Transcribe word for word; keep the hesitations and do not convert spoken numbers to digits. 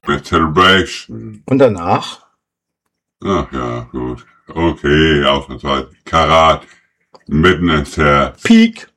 Mit Celebration. Und danach? Ach ja, gut. Okay, ausnahmsweise. Karat. Mitten ins Herz. Peak.